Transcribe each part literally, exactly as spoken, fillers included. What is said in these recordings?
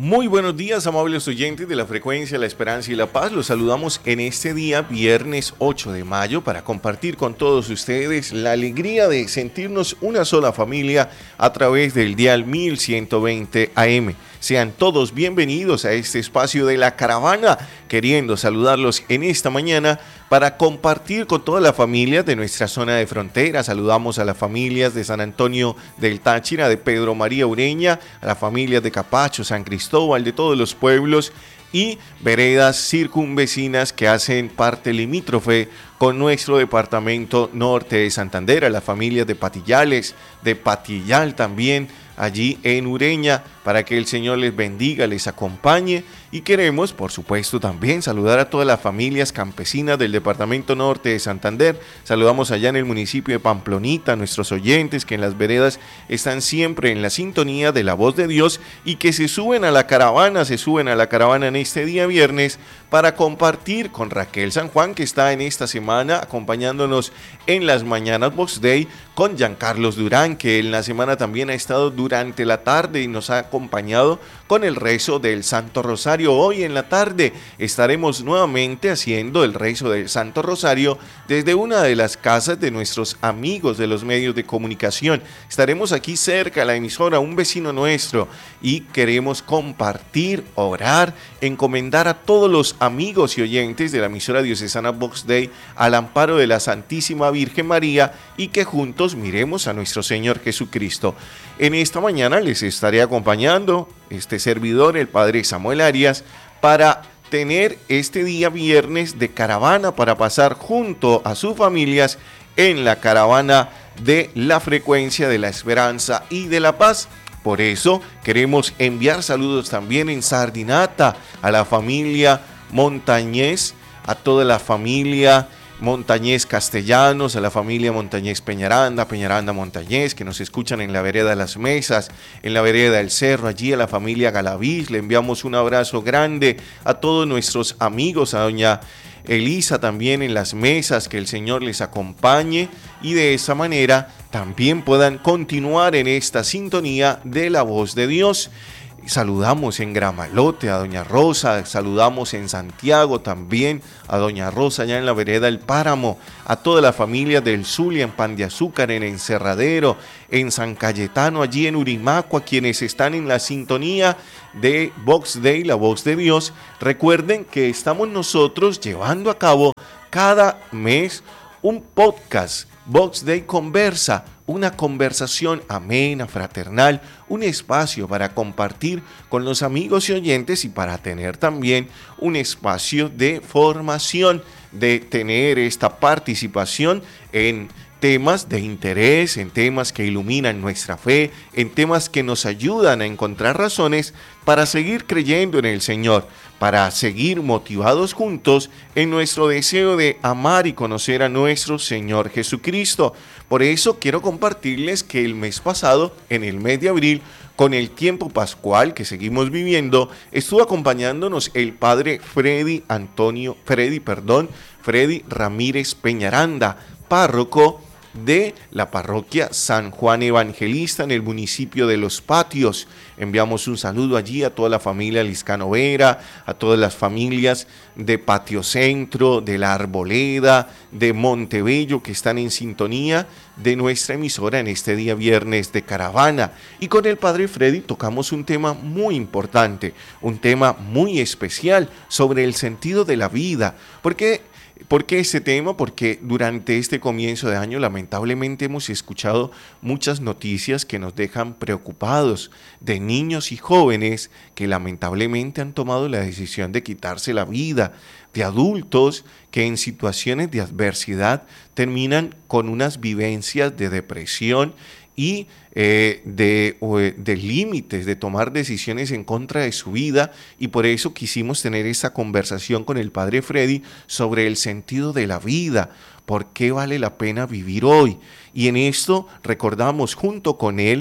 Muy buenos días, amables oyentes de la frecuencia, la esperanza y la paz. Los saludamos en este día, viernes ocho de mayo, para compartir con todos ustedes la alegría de sentirnos una sola familia a través del dial mil ciento veinte A M. Sean todos bienvenidos a este espacio de la caravana, queriendo saludarlos en esta mañana para compartir con toda la familia de nuestra zona de frontera. Saludamos a las familias de San Antonio del Táchira, de Pedro María Ureña, a las familias de Capacho, San Cristóbal, de todos los pueblos y veredas circunvecinas que hacen parte limítrofe con nuestro departamento norte de Santander, a las familias de Patillales, de Patillal también, allí en Ureña, para que el Señor les bendiga, les acompañe. Y queremos, por supuesto, también saludar a todas las familias campesinas del departamento norte de Santander. Saludamos allá en el municipio de Pamplonita, a nuestros oyentes que en las veredas están siempre en la sintonía de la voz de Dios y que se suben a la caravana, se suben a la caravana en este día viernes para compartir con Raquel San Juan, que está en esta semana acompañándonos en las mañanas Vox Day, con Giancarlos Durán, que en la semana también ha estado durante la tarde y nos ha acompañado con el rezo del Santo Rosario. Hoy en la tarde estaremos nuevamente haciendo el rezo del Santo Rosario desde una de las casas de nuestros amigos de los medios de comunicación. Estaremos aquí cerca a la emisora, un vecino nuestro, y queremos compartir, orar, encomendar a todos los amigos y oyentes de la emisora diocesana Vox Day al amparo de la Santísima Virgen María y que juntos miremos a nuestro Señor Jesucristo. En esta mañana les estaré acompañando este servidor, el Padre Samuel Arias, para tener este día viernes de caravana para pasar junto a sus familias en la caravana de la frecuencia de la esperanza y de la paz. Por eso queremos enviar saludos también en Sardinata a la familia Montañez, a toda la familia Montañez Castellanos, a la familia Montañez Peñaranda, Peñaranda Montañez, que nos escuchan en la vereda de las Mesas, en la vereda del Cerro, allí a la familia Galaviz. Le enviamos un abrazo grande a todos nuestros amigos, a doña Elisa también en las mesas, que el Señor les acompañe y de esa manera también puedan continuar en esta sintonía de la voz de Dios. Saludamos en Gramalote a doña Rosa, saludamos en Santiago también a doña Rosa allá en la vereda del Páramo, a toda la familia del Zulia, en Pan de Azúcar, en Encerradero, en San Cayetano, allí en Urimacua, quienes están en la sintonía de Vox Day, la voz de Dios. Recuerden que estamos nosotros llevando a cabo cada mes un podcast, Vox Day Conversa, una conversación amena, fraternal, un espacio para compartir con los amigos y oyentes y para tener también un espacio de formación, de tener esta participación en temas de interés, en temas que iluminan nuestra fe, en temas que nos ayudan a encontrar razones para seguir creyendo en el Señor, para seguir motivados juntos en nuestro deseo de amar y conocer a nuestro Señor Jesucristo. Por eso quiero compartirles que el mes pasado, en el mes de abril, con el tiempo pascual que seguimos viviendo, estuvo acompañándonos el padre Freddy Antonio, Freddy, perdón, Freddy Ramírez Peñaranda, párroco de la parroquia San Juan Evangelista en el municipio de Los Patios. Enviamos un saludo allí a toda la familia Liscano Vera, a todas las familias de Patio Centro, de La Arboleda, de Montebello, que están en sintonía de nuestra emisora en este día viernes de caravana. Y con el padre Freddy tocamos un tema muy importante, un tema muy especial sobre el sentido de la vida. Porque ¿Por qué este tema? Porque durante este comienzo de año lamentablemente hemos escuchado muchas noticias que nos dejan preocupados de niños y jóvenes que lamentablemente han tomado la decisión de quitarse la vida, de adultos que en situaciones de adversidad terminan con unas vivencias de depresión y eh, de, de límites, de tomar decisiones en contra de su vida, y por eso quisimos tener esta conversación con el padre Freddy sobre el sentido de la vida, por qué vale la pena vivir hoy. Y en esto recordamos junto con él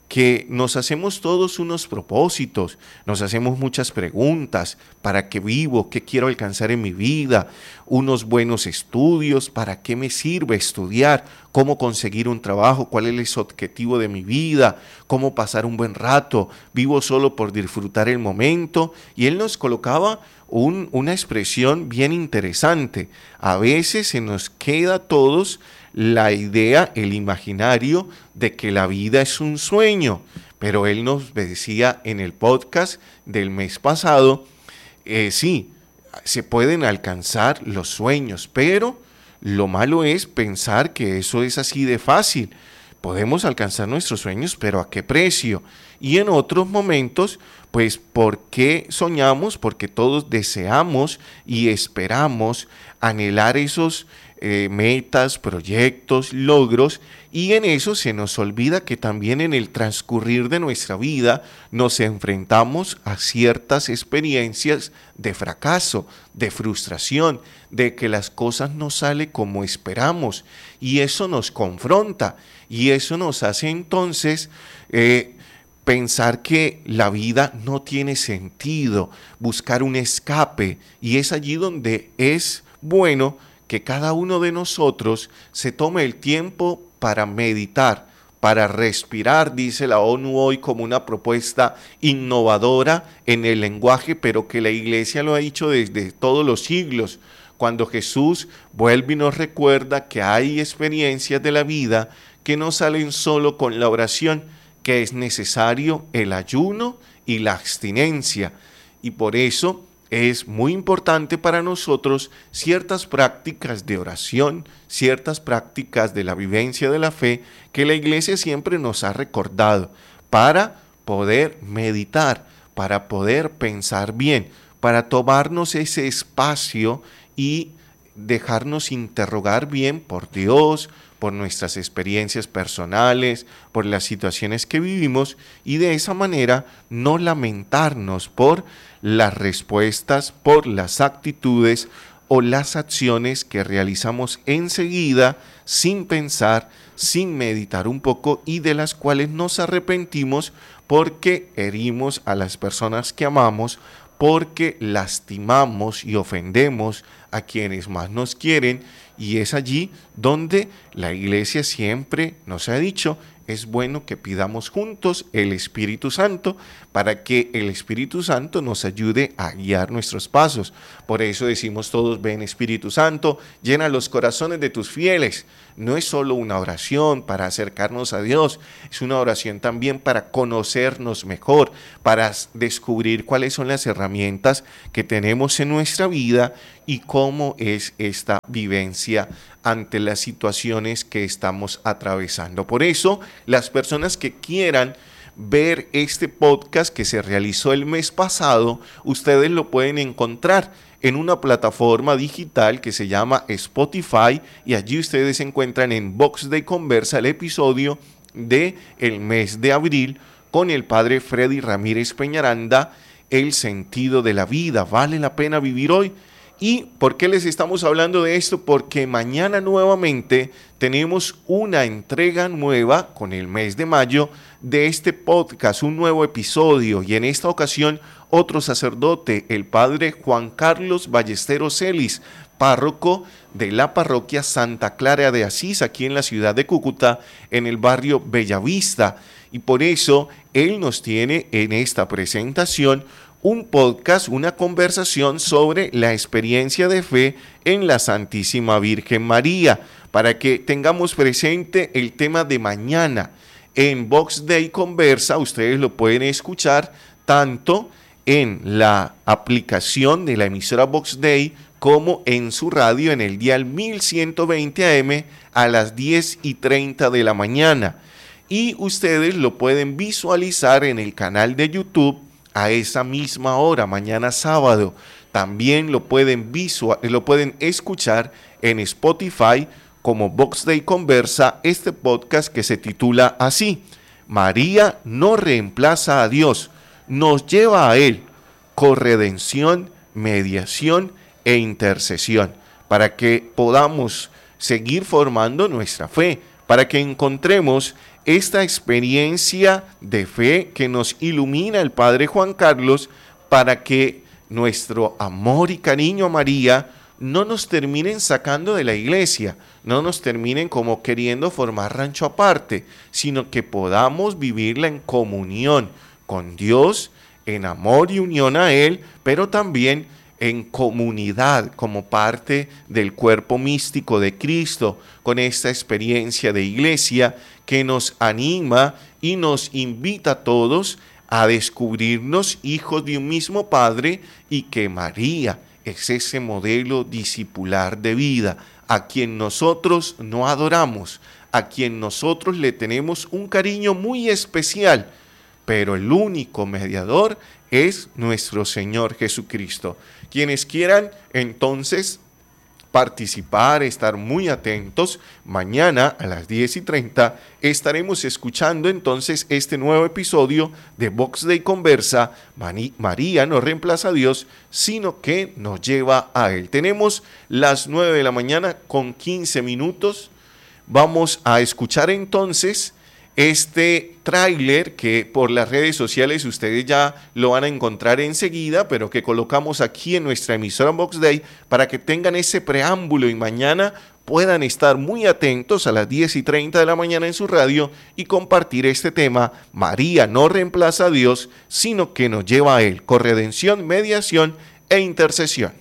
que nos hacemos todos unos propósitos, nos hacemos muchas preguntas: ¿para qué vivo? ¿Qué quiero alcanzar en mi vida? Unos buenos estudios, ¿para qué me sirve estudiar? ¿Cómo conseguir un trabajo? ¿Cuál es el objetivo de mi vida? ¿Cómo pasar un buen rato? ¿Vivo solo por disfrutar el momento? Y él nos colocaba un, una expresión bien interesante. A veces se nos queda a todos la idea, el imaginario de que la vida es un sueño, pero él nos decía en el podcast del mes pasado, eh, sí, se pueden alcanzar los sueños, pero lo malo es pensar que eso es así de fácil. Podemos alcanzar nuestros sueños, pero ¿a qué precio? Y en otros momentos, pues, ¿por qué soñamos? Porque todos deseamos y esperamos anhelar esos eh, metas, proyectos, logros, y en eso se nos olvida que también en el transcurrir de nuestra vida nos enfrentamos a ciertas experiencias de fracaso, de frustración, de que las cosas no salen como esperamos, y eso nos confronta, y eso nos hace entonces eh, pensar que la vida no tiene sentido, buscar un escape, y es allí donde es bueno que cada uno de nosotros se tome el tiempo para meditar, para respirar, dice la ONU hoy como una propuesta innovadora en el lenguaje, pero que la Iglesia lo ha dicho desde todos los siglos. Cuando Jesús vuelve y nos recuerda que hay experiencias de la vida que no salen solo con la oración, que es necesario el ayuno y la abstinencia. Y por eso es muy importante para nosotros ciertas prácticas de oración, ciertas prácticas de la vivencia de la fe que la Iglesia siempre nos ha recordado para poder meditar, para poder pensar bien, para tomarnos ese espacio y dejarnos interrogar bien por Dios, por nuestras experiencias personales, por las situaciones que vivimos, y de esa manera no lamentarnos por las respuestas, por las actitudes o las acciones que realizamos enseguida sin pensar, sin meditar un poco, y de las cuales nos arrepentimos porque herimos a las personas que amamos, porque lastimamos y ofendemos a quienes más nos quieren. Y es allí donde la Iglesia siempre nos ha dicho: es bueno que pidamos juntos el Espíritu Santo para que el Espíritu Santo nos ayude a guiar nuestros pasos. Por eso decimos todos: ven Espíritu Santo, llena los corazones de tus fieles. No es solo una oración para acercarnos a Dios, es una oración también para conocernos mejor, para descubrir cuáles son las herramientas que tenemos en nuestra vida y cómo es esta vivencia ante las situaciones que estamos atravesando. Por eso, las personas que quieran ver este podcast que se realizó el mes pasado, ustedes lo pueden encontrar en una plataforma digital que se llama Spotify, y allí ustedes encuentran en Vox Day Conversa el episodio de el mes de abril con el padre Freddy Ramírez Peñaranda, El sentido de la vida, ¿vale la pena vivir hoy? ¿Y por qué les estamos hablando de esto? Porque mañana nuevamente tenemos una entrega nueva con el mes de mayo de este podcast, un nuevo episodio, y en esta ocasión otro sacerdote, el padre Juan Carlos Ballesteros Celis, párroco de la parroquia Santa Clara de Asís, aquí en la ciudad de Cúcuta, en el barrio Bellavista. Y por eso él nos tiene en esta presentación un podcast, una conversación sobre la experiencia de fe en la Santísima Virgen María, para que tengamos presente el tema de mañana. En Vox Day Conversa ustedes lo pueden escuchar tanto en la aplicación de la emisora Vox Day como en su radio en el dial mil ciento veinte A M a las diez y treinta de la mañana. Y ustedes lo pueden visualizar en el canal de YouTube a esa misma hora, mañana sábado. También lo pueden, visual, lo pueden escuchar en Spotify como Vox Day Conversa, este podcast que se titula así: María no reemplaza a Dios, nos lleva a Él, corredención, mediación e intercesión, para que podamos seguir formando nuestra fe, para que encontremos esta experiencia de fe que nos ilumina el Padre Juan Carlos para que nuestro amor y cariño a María no nos terminen sacando de la iglesia, no nos terminen como queriendo formar rancho aparte, sino que podamos vivirla en comunión con Dios, en amor y unión a Él, pero también en comunidad como parte del cuerpo místico de Cristo, con esta experiencia de iglesia que nos anima y nos invita a todos a descubrirnos hijos de un mismo Padre, y que María es ese modelo discipular de vida a quien nosotros no adoramos, a quien nosotros le tenemos un cariño muy especial, pero el único mediador es nuestro Señor Jesucristo. Quienes quieran entonces participar, estar muy atentos, mañana a las diez y treinta estaremos escuchando entonces este nuevo episodio de Vox Dei Conversa. María no reemplaza a Dios, sino que nos lleva a Él. Tenemos las nueve de la mañana con quince minutos. Vamos a escuchar entonces este tráiler que por las redes sociales ustedes ya lo van a encontrar enseguida, pero que colocamos aquí en nuestra emisora Vox Dei para que tengan ese preámbulo y mañana puedan estar muy atentos a las diez y treinta de la mañana en su radio y compartir este tema. María no reemplaza a Dios, sino que nos lleva a Él, con redención, mediación e intercesión.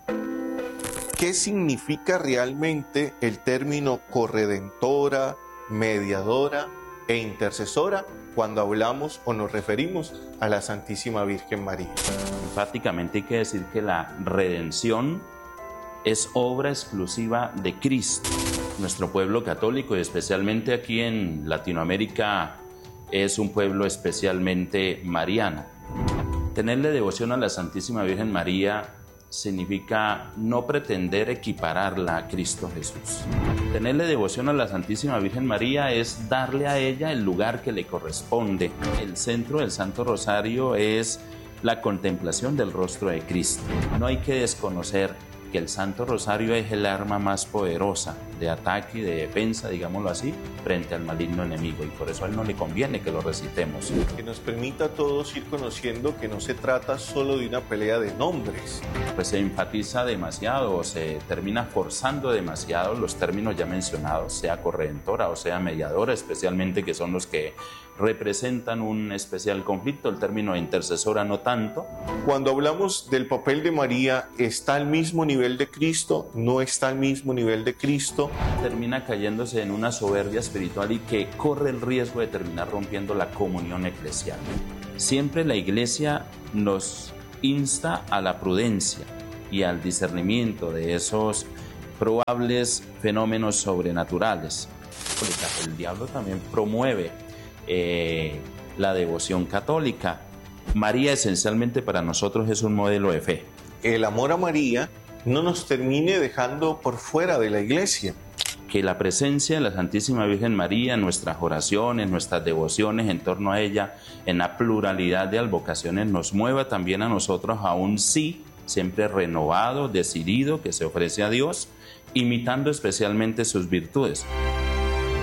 ¿Qué significa realmente el término corredentora, mediadora e intercesora cuando hablamos o nos referimos a la Santísima Virgen María? Enfáticamente hay que decir que la redención es obra exclusiva de Cristo. Nuestro pueblo católico, y especialmente aquí en Latinoamérica, es un pueblo especialmente mariano. Tenerle devoción a la Santísima Virgen María significa no pretender equipararla a Cristo Jesús. Tenerle devoción a la Santísima Virgen María es darle a ella el lugar que le corresponde. El centro del Santo Rosario es la contemplación del rostro de Cristo. No hay que desconocer que el Santo Rosario es el arma más poderosa de ataque y de defensa, digámoslo así, frente al maligno enemigo, y por eso a él no le conviene que lo recitemos. Que nos permita a todos ir conociendo que no se trata solo de una pelea de nombres. Pues se enfatiza demasiado o se termina forzando demasiado los términos ya mencionados, sea corredentora o sea mediadora, especialmente, que son los que representan un especial conflicto. El término intercesora no tanto. Cuando hablamos del papel de María, ¿está al mismo nivel de Cristo? ¿No está al mismo nivel de Cristo? Termina cayéndose en una soberbia espiritual y que corre el riesgo de terminar rompiendo la comunión eclesial. Siempre la Iglesia nos insta a la prudencia y al discernimiento de esos probables fenómenos sobrenaturales. El diablo también promueve eh, la devoción católica. María esencialmente para nosotros es un modelo de fe. El amor a María no nos termine dejando por fuera de la iglesia. Que la presencia de la Santísima Virgen María en nuestras oraciones, nuestras devociones en torno a ella, en la pluralidad de advocaciones, nos mueva también a nosotros a un sí, siempre renovado, decidido, que se ofrece a Dios, imitando especialmente sus virtudes.